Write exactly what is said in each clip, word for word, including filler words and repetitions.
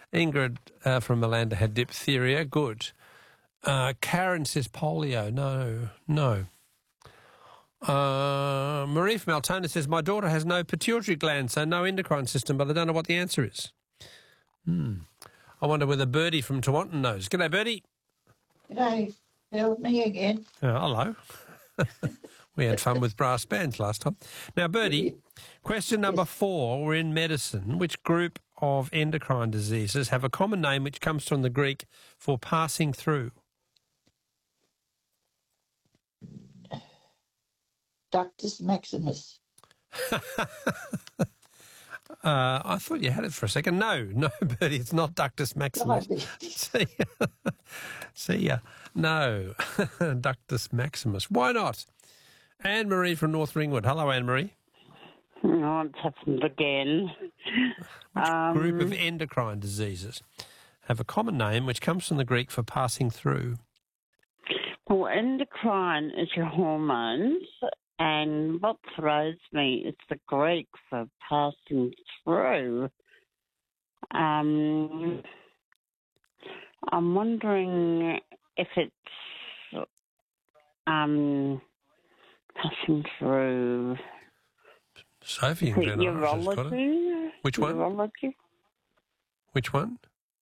Ingrid uh, from Malanda had diphtheria. Good. Uh, Karen says polio. No, no. Uh, Marie from Altona says, my daughter has no pituitary gland, so no endocrine system, but I don't know what the answer is. Hmm. I wonder whether Birdie from Tawantin knows. G'day, Birdie. G'day, Phil, me again. Oh, hello. We had fun with brass bands last time. Now, Birdie, question number four, we're in medicine. Which group of endocrine diseases have a common name which comes from the Greek for passing through? Ductus maximus. Uh, I thought you had it for a second. No, no, Bertie, it's not Ductus maximus. See ya. See ya. No, Ductus maximus. Why not? Anne-Marie from North Ringwood. Hello, Anne-Marie. No, it's happened again. Which um, group of endocrine diseases have a common name which comes from the Greek for passing through? Well, endocrine is your hormones, and what throws me is the Greek for passing through. Um, I'm wondering if it's um, passing through. Sophie and Glen Iris has got it. Urology? Which one? Urology? Which one?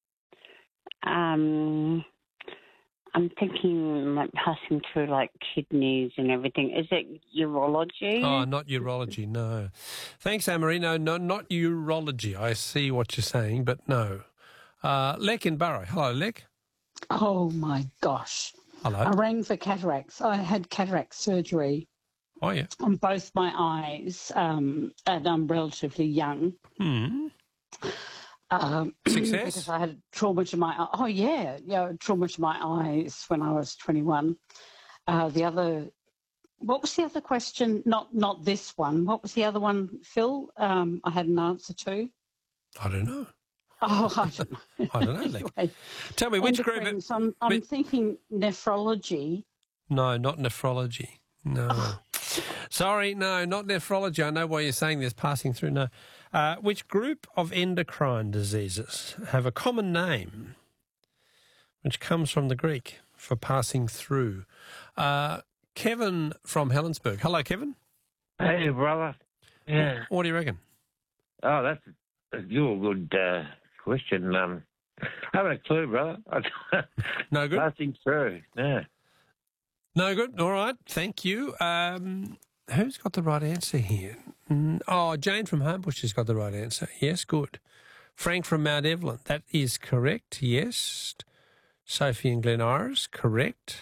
Um, I'm thinking like passing through like kidneys and everything. Is it urology? Oh, not urology, no. Thanks, Anne-Marie. No, no, not urology. I see what you're saying, but no. Uh, Lek in Burrow. Hello, Lek. Oh, my gosh. Hello. I rang for cataracts. I had cataract surgery Oh, yeah. on both my eyes, um, and I'm relatively young. Hmm. Um, Success? Because I had trauma to my oh yeah yeah trauma to my eyes when I was twenty-one. Uh, the other, what was the other question? Not not this one. What was the other one, Phil? Um, I had an answer to. I don't know. Oh, I don't know. I don't know. Lek. Anyway, Tell me, which group... endocrine, so I'm, I'm but- thinking nephrology. No, not nephrology. No. Oh. Sorry, no, not nephrology. I know why you're saying this, passing through. No. Uh, which group of endocrine diseases have a common name which comes from the Greek for passing through? Uh, Kevin from Helensburgh. Hello, Kevin. Hey, brother. Yeah. What, what do you reckon? Oh, that's a you're a good uh, question. Um, I haven't a clue, brother. No good? Passing through, yeah. No good. All right. Thank you. Um, who's got the right answer here? Mm, oh, Jane from Homebush has got the right answer. Yes, good. Frank from Mount Evelyn. That is correct. Yes. Sophie and Glen Iris. Correct.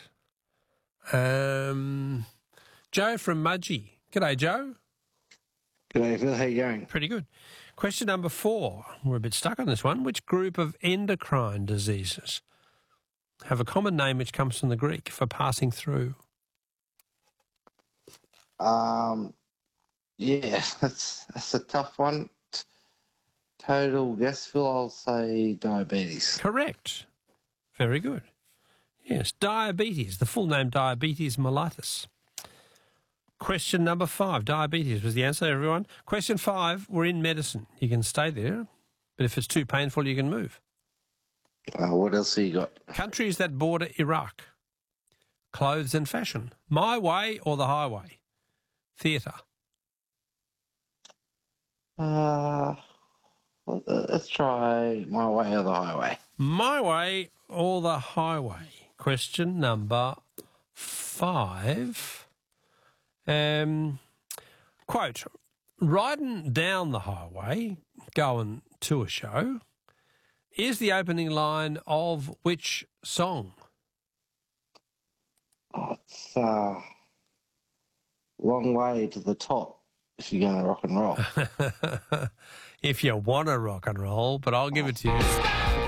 Um, Joe from Mudgee. G'day, Joe. G'day, Phil. How you going? Pretty good. Question number four. We're a bit stuck on this one. Which group of endocrine diseases have a common name which comes from the Greek for passing through? Um, yeah, that's that's a tough one. Total guess, Phil. I'll say diabetes. Correct. Very good. Yes, diabetes. The full name, diabetes mellitus. Question number five. Diabetes was the answer, everyone. Question five. We're in medicine. You can stay there, but if it's too painful, you can move. Uh, what else have you got? Countries that border Iraq. Clothes and fashion. My way or the highway? Theatre. Uh, well, uh, let's try my way or the highway. My way or the highway? Question number five. Um, quote, riding down the highway, going to a show, is the opening line of which song? Oh, it's uh, long way to the top if you're going to rock and roll. If you want to rock and roll, but I'll give it to you.